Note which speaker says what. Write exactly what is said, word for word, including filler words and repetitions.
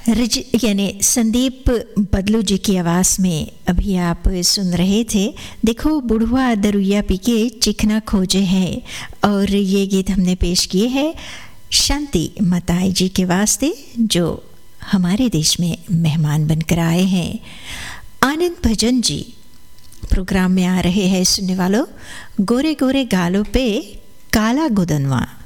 Speaker 1: रिज यानी संदीप बदलू जी की आवाज़ में अभी आप सुन रहे थे देखो बुढ़वा दरुया पी के चिकना खोजे हैं, और ये गीत हमने पेश किए हैं शांति मताई जी के वास्ते जो हमारे देश में मेहमान बनकर आए हैं। आनंद भजन जी प्रोग्राम में आ रहे हैं सुनने वालों, गोरे गोरे गालों पे काला गुदनवा।